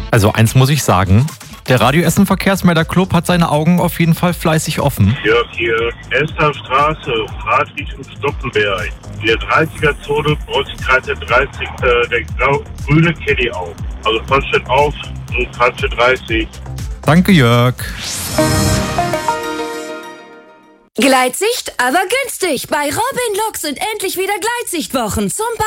Also eins muss ich sagen, der Radio Essen Verkehrsmelder Club hat seine Augen auf jeden Fall fleißig offen. Ja, hier Esser Straße, Fahrtrichtung Stoppenberg. In der 30er-Zone baut sich gerade der grüne Caddy auf. Also Fahrstedt auf und Fahrstedt 30. Danke, Jörg. Gleitsicht, aber günstig. Bei Robin Lux sind endlich wieder Gleitsichtwochen. Zum